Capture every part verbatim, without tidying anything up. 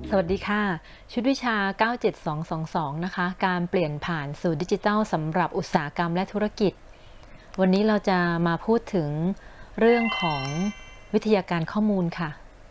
สวัสดีค่ะชุดวิชา เก้า เจ็ด สอง สอง สอง นะคะการเปลี่ยนผ่านสู่ดิจิทัลสำหรับอุตสาหกรรมและธุรกิจวันนี้เราจะมาพูดถึงเรื่องของวิทยาการข้อมูลค่ะ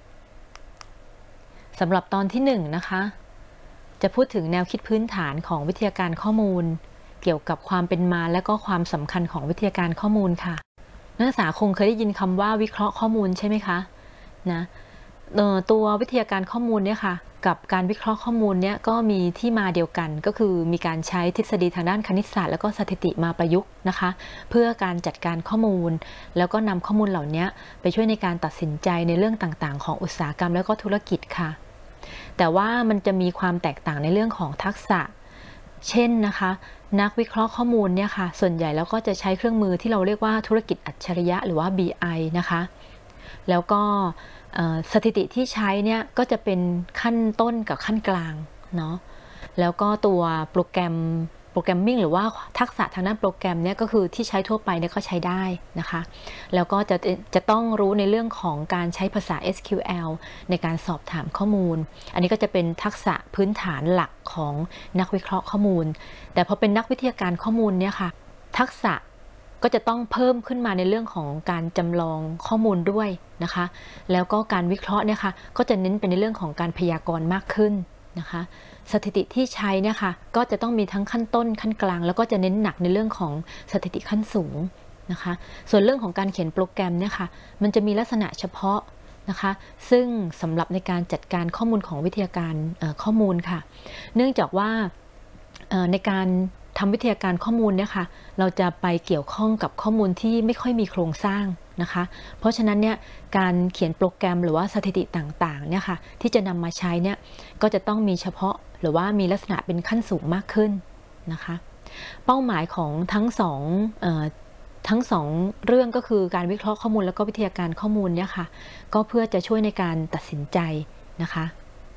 สำหรับตอนที่หนึ่งนะคะจะพูดถึงแนวคิดพื้นฐานของวิทยาการข้อมูลเกี่ยวกับความเป็นมาและก็ความสำคัญของวิทยาการข้อมูลค่ะนักศึกษาคงเคยได้ยินคำว่าวิเคราะห์ข้อมูลใช่ไหมคะนะตัววิทยาการข้อมูลเนี่ยค่ะกับการวิเคราะห์ข้อมูลเนี่ยก็มีที่มาเดียวกันก็คือมีการใช้ทฤษฎีทางด้านคณิตศาสตร์แล้วก็สถิติมาประยุกต์นะคะเพื่อการจัดการข้อมูลแล้วก็นำข้อมูลเหล่านี้ไปช่วยในการตัดสินใจในเรื่องต่างๆของอุตสาหกรรมแล้วก็ธุรกิจค่ะแต่ว่ามันจะมีความแตกต่างในเรื่องของทักษะเช่นนะคะนักวิเคราะห์ข้อมูลเนี่ยค่ะส่วนใหญ่แล้วก็จะใช้เครื่องมือที่เราเรียกว่าธุรกิจอัจฉริยะหรือว่า บี ไอ นะคะแล้วก็สถิติที่ใช้เนี่ยก็จะเป็นขั้นต้นกับขั้นกลางเนาะแล้วก็ตัวโปรแกรมโปรแกรมมิ่งหรือว่าทักษะทางด้านโปรแกรมเนี่ยก็คือที่ใช้ทั่วไปเนี่ยก็ใช้ได้นะคะแล้วก็จะจะต้องรู้ในเรื่องของการใช้ภาษา เอส คิว แอล ในการสอบถามข้อมูลอันนี้ก็จะเป็นทักษะพื้นฐานหลักของนักวิเคราะห์ข้อมูลแต่พอเป็นนักวิทยาการข้อมูลเนี่ยค่ะทักษะก็จะต้องเพิ่มขึ้นมาในเรื่องของการจำลองข้อมูลด้วยนะคะแล้วก็การวิเคราะห์เนี่ยค่ะก็จะเน้นไปในเรื่องของการพยากรณ์มากขึ้นนะคะสถิติที่ใช้เนี่ยค่ะก็จะต้องมีทั้งขั้นต้นขั้นกลางแล้วก็จะเน้นหนักในเรื่องของสถิติขั้นสูงนะคะส่วนเรื่องของการเขียนโปรแกรมเนี่ยค่ะมันจะมีลักษณะเฉพาะนะคะซึ่งสำหรับในการจัดการข้อมูลของวิทยาการข้อมูลค่ะเนื่องจากว่าในการทำวิทยาการข้อมูลเนี่ยค่ะเราจะไปเกี่ยวข้องกับข้อมูลที่ไม่ค่อยมีโครงสร้างนะคะเพราะฉะนั้นเนี่ยการเขียนโปรแกรมหรือว่าสถิติต่างๆเนี่ยค่ะที่จะนำมาใช้เนี่ยก็จะต้องมีเฉพาะหรือว่ามีลักษณะเป็นขั้นสูงมากขึ้นนะคะเป้าหมายของทั้งสองทั้งสองเรื่องก็คือการวิเคราะห์ข้อมูลแล้วก็วิทยาการข้อมูลเนี่ยค่ะก็เพื่อจะช่วยในการตัดสินใจนะคะ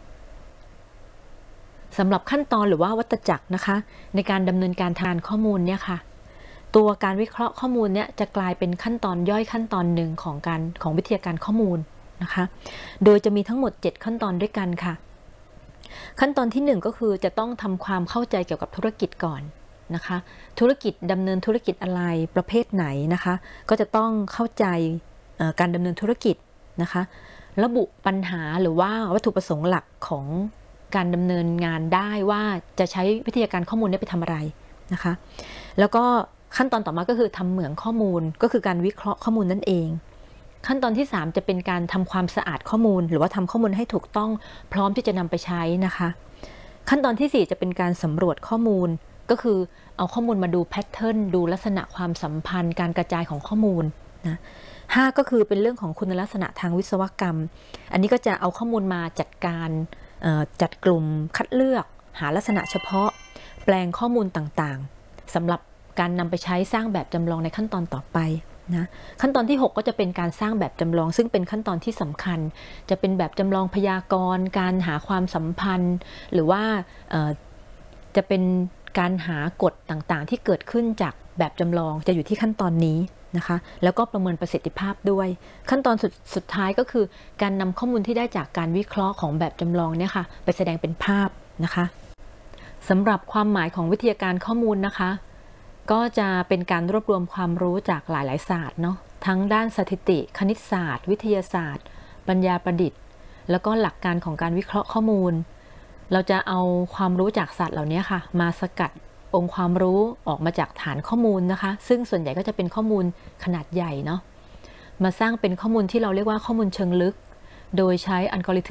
สำหรับขั้นตอนหรือว่าวัฏจักรนะคะในการดำเนินการทางข้อมูลเนี่ยค่ะตัวการวิเคราะห์ข้อมูลเนี่ยจะกลายเป็นขั้นตอนย่อยขั้นตอนหนึ่งของการของวิทยาการข้อมูลนะคะโดยจะมีทั้งหมดเจ็ดขั้นตอนด้วยกันค่ะขั้นตอนที่หนึ่งก็คือจะต้องทำความเข้าใจเกี่ยวกับธุรกิจก่อนนะคะธุรกิจดำเนินธุรกิจอะไรประเภทไหนนะคะก็จะต้องเข้าใจการดำเนินธุรกิจนะคะระบุปัญหาหรือว่าวัตถุประสงค์หลักของการดำเนินงานได้ว่าจะใช้วิทยาการข้อมูลนี้ไปทำอะไรนะคะแล้วก็ขั้นตอนต่อมาก็คือทำเหมืองข้อมูลก็คือการวิเคราะห์ข้อมูลนั่นเองขั้นตอนที่สามจะเป็นการทำความสะอาดข้อมูลหรือว่าทำข้อมูลให้ถูกต้องพร้อมที่จะนำไปใช้นะคะขั้นตอนที่สี่จะเป็นการสำรวจข้อมูลก็คือเอาข้อมูลมาดูแพทเทิร์นดูลักษณะความสัมพันธ์การกระจายของข้อมูลนะห้าก็คือเป็นเรื่องของคุณลักษณะทางวิศวกรรมอันนี้ก็จะเอาข้อมูลมาจัดการจัดกลุ่มคัดเลือกหาลักษณะเฉพาะแปลงข้อมูลต่างๆสำหรับการนำไปใช้สร้างแบบจำลองในขั้นตอนต่อไปนะขั้นตอนที่หกก็จะเป็นการสร้างแบบจำลองซึ่งเป็นขั้นตอนที่สำคัญจะเป็นแบบจำลองพยากรณ์การหาความสัมพันธ์หรือว่าจะเป็นการหากฎต่างๆที่เกิดขึ้นจากแบบจำลองจะอยู่ที่ขั้นตอนนี้นะคะแล้วก็ประเมินประสิทธิภาพด้วยขั้นตอนสุดสุดท้ายก็คือการนำข้อมูลที่ได้จากการวิเคราะห์ของแบบจำลองเนี่ยค่ะไปแสดงเป็นภาพนะคะสำหรับความหมายของวิทยาการข้อมูลนะคะก็จะเป็นการรวบรวมความรู้จากหลายๆศาสตร์เนาะทั้งด้านสถิติคณิตศาสตร์วิทยาศาสตร์ปัญญาประดิษฐ์แล้วก็หลักการของการวิเคราะห์ข้อมูลเราจะเอาความรู้จากศาสตร์เหล่านี้ค่ะมาสกัดองค์ความรู้ออกมาจากฐานข้อมูลนะคะซึ่งส่วนใหญ่ก็จะเป็นข้อมูลขนาดใหญ่เนาะมาสร้างเป็นข้อมูลที่เราเรียกว่าข้อมูลเชิงลึกโดยใช้อัลกอริทึม